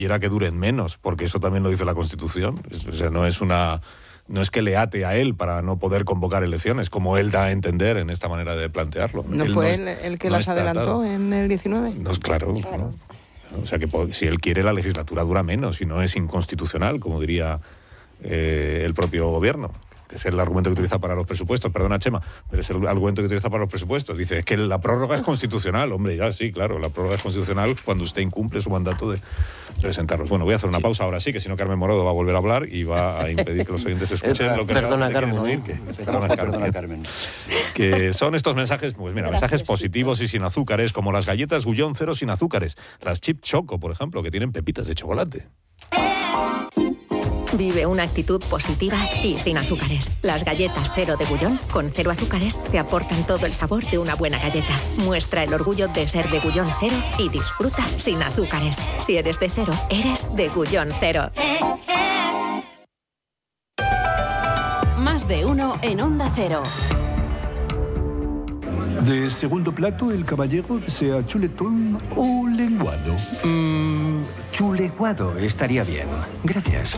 quiera que duren menos, porque eso también lo dice la Constitución. O sea, no es que le ate a él para no poder convocar elecciones, como él da a entender en esta manera de plantearlo. ¿No él fue el que las adelantó atado en el 19? No, claro. ¿No? O sea, que si él quiere, la legislatura dura menos y no es inconstitucional, como diría el propio gobierno. Es el argumento que utiliza para los presupuestos, perdona Chema, pero es el argumento que utiliza para los presupuestos. Dice, es que la prórroga es constitucional. Hombre, ya sí, claro, la prórroga es constitucional cuando usted incumple su mandato de presentarlos. Bueno, voy a hacer una pausa ahora sí, que si no Carmen Morodo va a volver a hablar y va a impedir que los oyentes escuchen lo que perdona, Carmen, oír. Perdona, Carmen. Que son estos mensajes, pues mira, mensajes positivos y sin azúcares, como las galletas Gullón cero sin azúcares, las Chip Choco, por ejemplo, que tienen pepitas de chocolate. Vive una actitud positiva y sin azúcares. Las galletas cero de Gullón, con 0 azúcares, te aportan todo el sabor de una buena galleta. Muestra el orgullo de ser de Gullón cero y disfruta sin azúcares. Si eres de cero, eres de Gullón cero. Más de uno en Onda Cero. De segundo plato, el caballero desea chuletón o lenguado. Chuleguado estaría bien. Gracias.